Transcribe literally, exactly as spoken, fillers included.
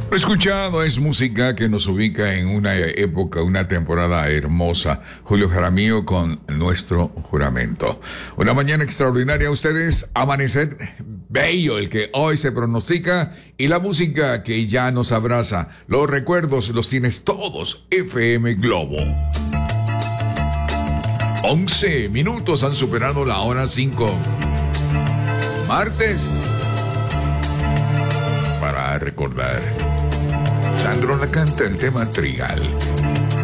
Lo escuchado es música que nos ubica en una época, una temporada hermosa. Julio Jaramillo con Nuestro Juramento. Una mañana extraordinaria a ustedes, amanecer bello el que hoy se pronostica y la música que ya nos abraza. Los recuerdos los tienes todos, F M Globo. once minutos han superado la hora cinco. Martes. Para recordar. Sandro la canta el tema Trigal.